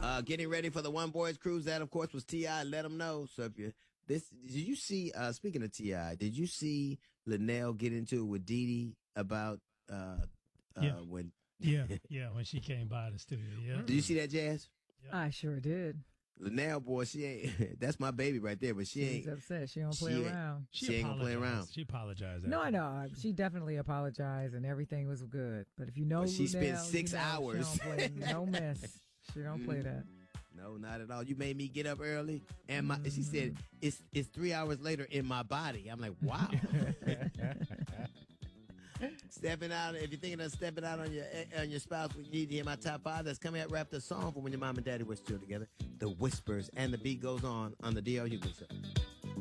Getting ready for the One Boys Cruise. That, of course, was T.I. Let them know. So if you did you see? Speaking of T.I., did you see Linnell get into it with Dee Dee about when? When she came by the studio. Yeah. Did you see that, Jazz? Yeah. I sure did. Linnell, boy, she ain't. That's my baby right there, but She's upset. She don't play around. She ain't gonna play around. She apologized. No, I know. She definitely apologized, and everything was good. But if you know, she Linnell, spent 6 hours. She don't play no mess. She don't play that. No, not at all. You made me get up early, and she said it's 3 hours later in my body. I'm like, wow. Stepping out. If you're thinking of stepping out on your spouse, we need to hear my top 5. That's coming up. Wrap the song for when your mom and daddy were still together. The Whispers and the beat goes on the D.L. Hughley Show.